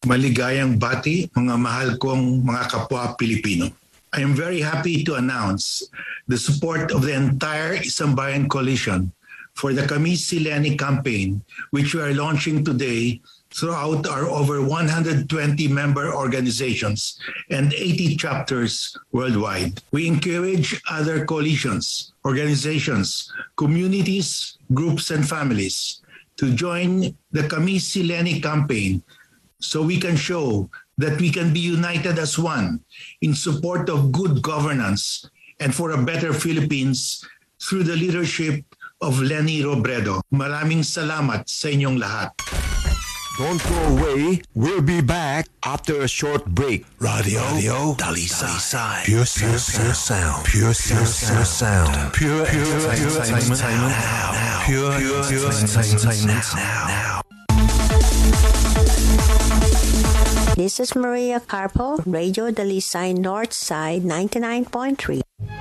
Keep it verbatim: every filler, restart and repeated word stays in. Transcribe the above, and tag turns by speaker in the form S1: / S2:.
S1: Maligayang bati, mga mahal kong mga kapwa Pilipino. I am very happy to announce the support of the entire Isang Bayan Coalition for the Kami Sileni campaign, which we are launching today throughout our over one hundred twenty member organizations and eighty chapters worldwide. We encourage other coalitions, organizations, communities, groups, and families to join the Kami Sileni campaign so we can show that we can be united as one in support of good governance and for a better Philippines through the leadership of Leni Robredo. Maraming salamat sa inyong lahat.
S2: Don't go away. We'll be back after a short break.
S3: Radio, Radio Dalisay. Pure, pure, pure sound. Pure, pure, pure sound. Pure, pure, pure entertainment now. Pure, pure entertainment now.
S4: This is Maria Carpo, Radio Dalisay North Side ninety-nine point three.